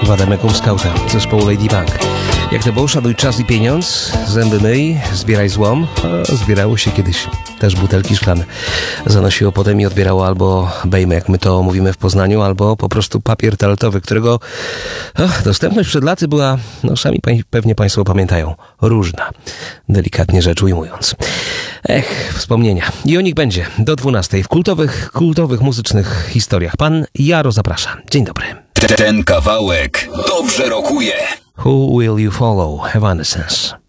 Wademekum Skauta, zespołu Ladybug. Jak to było, szanuj czas i pieniądz, zęby myj, zbieraj złom. Zbierało się kiedyś też butelki szklane. Zanosiło potem i odbierało albo bejmę, jak my to mówimy w Poznaniu, albo po prostu papier toaletowy, którego dostępność przed laty była, sami pewnie Państwo pamiętają, różna. Delikatnie rzecz ujmując. Wspomnienia. I o nich będzie do 12 w kultowych muzycznych historiach. Pan Jaro zaprasza. Dzień dobry. Ten kawałek dobrze rokuje. Who Will You Follow? Evanescence.